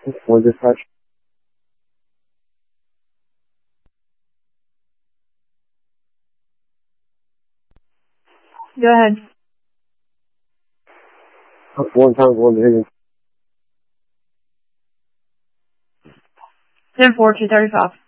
One dispatch. Go ahead. 1 pound, 1 Higgins. 10-4, 235.